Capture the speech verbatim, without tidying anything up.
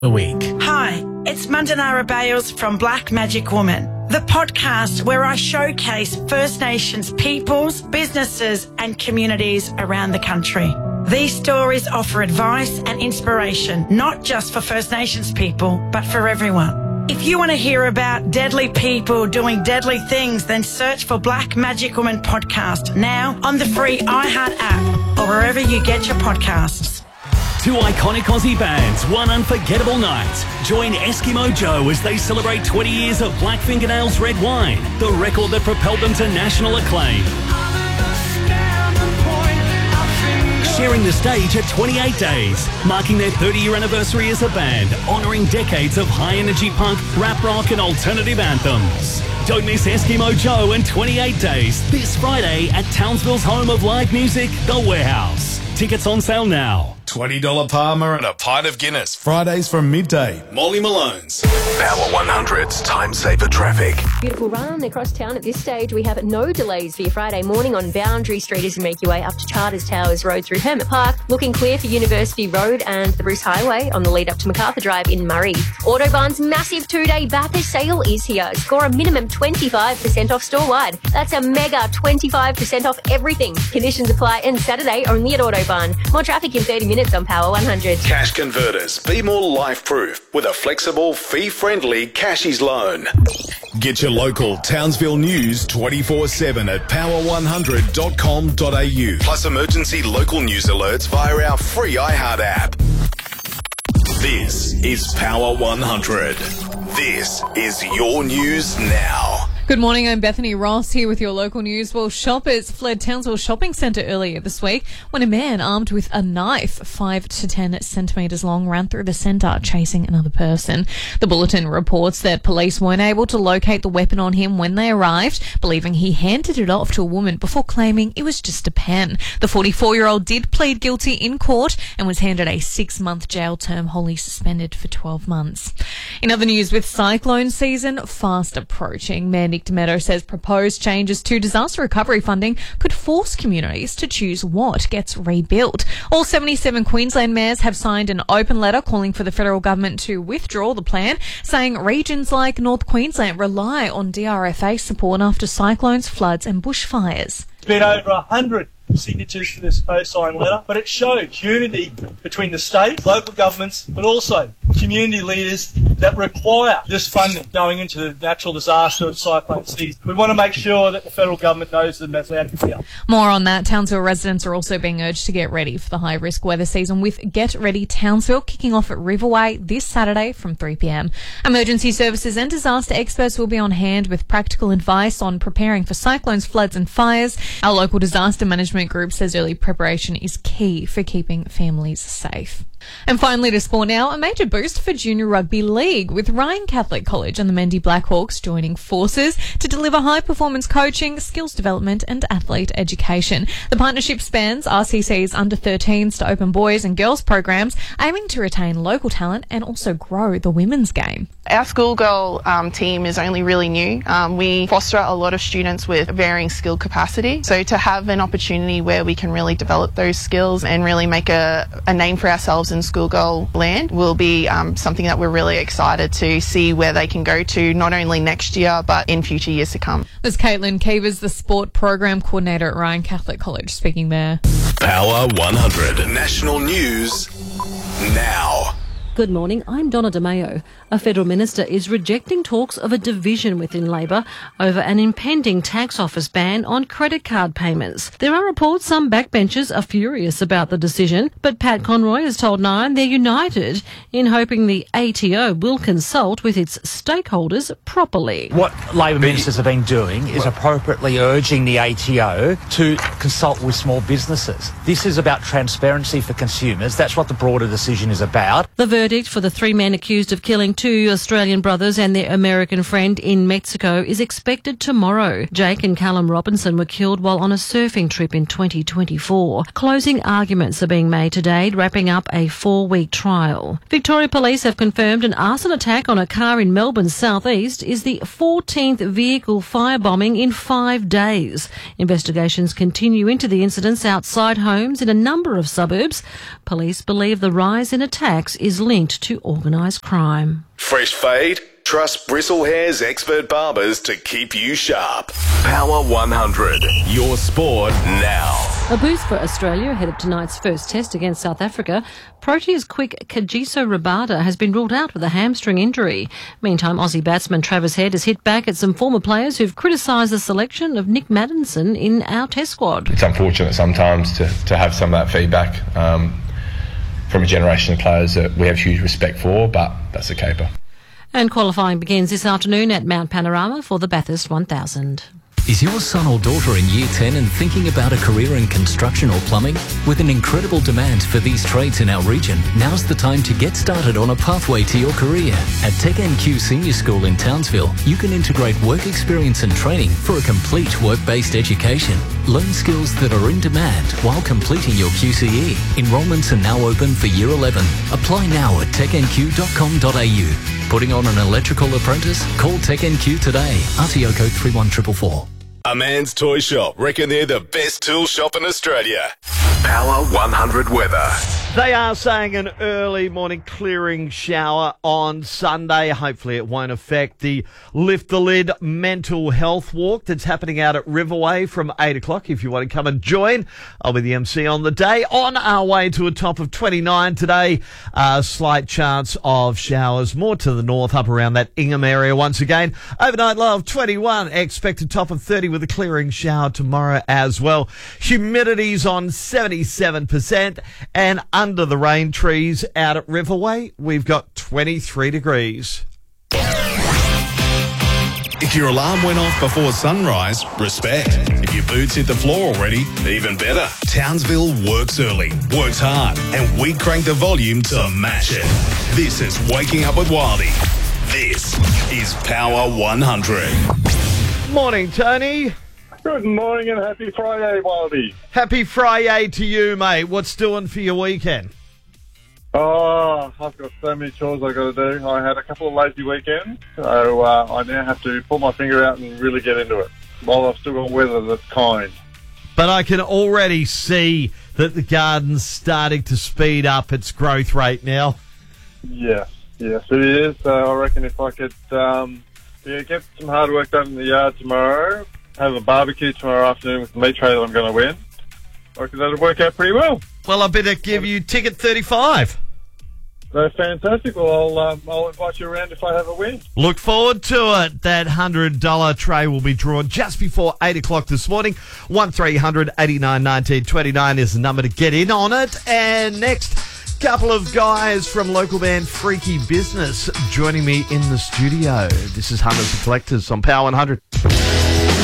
a week. Hi, it's Mandanara Bales from Black Magic Woman, the podcast where I showcase First Nations peoples, businesses and communities around the country. These stories offer advice and inspiration, not just for First Nations people, but for everyone. If you want to hear about deadly people doing deadly things, then search for Black Magic Woman podcast now on the free iHeart app or wherever you get your podcasts. Two iconic Aussie bands, one unforgettable night. Join Eskimo Joe as they celebrate twenty years of Black Fingernails Red Wine, the record that propelled them to national acclaim. Sharing the stage at twenty-eight days, marking their thirty-year anniversary as a band, honouring decades of high-energy punk, rap rock and alternative anthems. Don't miss Eskimo Joe and twenty-eight days this Friday at Townsville's home of live music, The Warehouse. Tickets on sale now. twenty dollars Palmer and a pint of Guinness. Fridays from midday. Molly Malone's. Power one hundred's Time Saver Traffic. Beautiful run across town at this stage. We have no delays for your Friday morning on Boundary Street as you make your way up to Charters Towers Road through Hermit Park. Looking clear for University Road and the Bruce Highway on the lead up to MacArthur Drive in Murray. Autobahn's massive two-day Bathurst sale is here. Score a minimum twenty-five percent off store-wide. That's a mega twenty-five percent off everything. Conditions apply and Saturday only at Autobahn. More traffic in thirty minutes on Power one hundred. Cash Converters. Be more life-proof with a flexible, fee-friendly Cashies loan. Get your local Townsville news twenty-four seven at power one hundred dot com dot a u. Plus emergency local news alerts via our free iHeart app. This is Power one hundred. This is your news now. Good morning, I'm Bethany Ross here with your local news. Well, shoppers fled Townsville Shopping Centre earlier this week when a man armed with a knife five to ten centimetres long ran through the centre chasing another person. The bulletin reports that police weren't able to locate the weapon on him when they arrived, believing he handed it off to a woman before claiming it was just a pen. The forty-four-year-old did plead guilty in court and was handed a six-month jail term, wholly suspended for twelve months. In other news, with cyclone season fast approaching, Mayor Nick Meadow says proposed changes to disaster recovery funding could force communities to choose what gets rebuilt. All seventy-seven Queensland mayors have signed an open letter calling for the federal government to withdraw the plan, saying regions like North Queensland rely on D R F A support after cyclones, floods and bushfires. It's been over one hundred signatures for this co-sign letter, but it shows unity between the state, local governments, but also community leaders that require this funding going into the natural disaster of cyclone season. We want to make sure that the federal government knows them as loud and clear. More on that. Townsville residents are also being urged to get ready for the high-risk weather season with Get Ready Townsville kicking off at Riverway this Saturday from three p.m. Emergency services and disaster experts will be on hand with practical advice on preparing for cyclones, floods and fires. Our local disaster management group says early preparation is key for keeping families safe. And finally to sport now, a major boost for Junior Rugby League with Ryan Catholic College and the Mendy Blackhawks joining forces to deliver high-performance coaching, skills development and athlete education. The partnership spans R C C's under thirteens to open boys and girls programs, aiming to retain local talent and also grow the women's game. Our schoolgirl um, team is only really new. Um, we foster a lot of students with varying skill capacity. So to have an opportunity where we can really develop those skills and really make a, a name for ourselves in schoolgirl land will be um, something that we're really excited to see where they can go to, not only next year but in future years to come. There's Caitlin Keevers, the sport program coordinator at Ryan Catholic College, speaking there. Power one hundred. National news now. Good morning, I'm Donna DeMayo. A federal minister is rejecting talks of a division within Labor over an impending tax office ban on credit card payments. There are reports some backbenchers are furious about the decision, but Pat Conroy has told Nine they're united in hoping the A T O will consult with its stakeholders properly. What Labor ministers have been doing is appropriately urging the A T O to consult with small businesses. This is about transparency for consumers. That's what the broader decision is about. The verdict for the three men accused of killing two Australian brothers and their American friend in Mexico is expected tomorrow. Jake and Callum Robinson were killed while on a surfing trip in twenty twenty-four. Closing arguments are being made today, wrapping up a four-week trial. Victoria Police have confirmed an arson attack on a car in Melbourne's southeast is the fourteenth vehicle firebombing in five days. Investigations continue into the incidents outside homes in a number of suburbs. Police believe the rise in attacks is linked linked to organised crime. Fresh fade? Trust Bristle Hair's expert barbers to keep you sharp. Power one hundred. Your sport now. A boost for Australia ahead of tonight's first test against South Africa. Proteas quick Kagiso Rabada has been ruled out with a hamstring injury. Meantime, Aussie batsman Travis Head has hit back at some former players who've criticised the selection of Nick Maddinson in our test squad. It's unfortunate sometimes to, to have some of that feedback um, from a generation of players that we have huge respect for, but that's a caper. And qualifying begins this afternoon at Mount Panorama for the Bathurst one thousand. Is your son or daughter in Year ten and thinking about a career in construction or plumbing? With an incredible demand for these trades in our region, now's the time to get started on a pathway to your career. At Tech N Q Senior School in Townsville, you can integrate work experience and training for a complete work-based education. Learn skills that are in demand while completing your Q C E. Enrolments are now open for Year eleven. Apply now at tech n q dot com dot a u. Putting on an electrical apprentice? Call Tech N Q today. R T O code three one four four four. A Man's Toy Shop reckon they're the best tool shop in Australia. Power one hundred weather. They are saying an early morning clearing shower on Sunday. Hopefully it won't affect the Lift the Lid mental health walk that's happening out at Riverway from eight o'clock. If you want to come and join, I'll be the M C on the day. On our way to a top of twenty-nine today. A slight chance of showers more to the north up around that Ingham area once again. Overnight low of twenty-one. Expected top of thirty with a clearing shower tomorrow as well. Humidity's on seventy-seven percent and under the rain trees out at Riverway, we've got twenty-three degrees. If your alarm went off before sunrise, respect. If your boots hit the floor already, even better. Townsville works early, works hard, and we crank the volume to mash it. This is Waking Up with Wildy. This is Power one hundred. Morning, Tony. Good morning and happy Friday, Wildy. Happy Friday to you, mate. What's doing for your weekend? Oh, I've got so many chores I've got to do. I had a couple of lazy weekends, so uh, I now have to pull my finger out and really get into it, while I've still got weather that's kind. But I can already see that the garden's starting to speed up its growth rate now. Yes, yes, it is. So I reckon if I could um, yeah, get some hard work done in the yard tomorrow, have a barbecue tomorrow afternoon with the meat tray that I'm going to win, I reckon that'll work out pretty well. Well, I better give you ticket thirty-five. That's fantastic. Well, I'll, um, I'll invite you around if I have a win. Look forward to it. That one hundred dollars tray will be drawn just before eight o'clock this morning. one three hundred eighty-nine nineteen twenty-nine is the number to get in on it. And next, couple of guys from local band Freaky Business joining me in the studio. This is Hunters and Collectors on Power one hundred.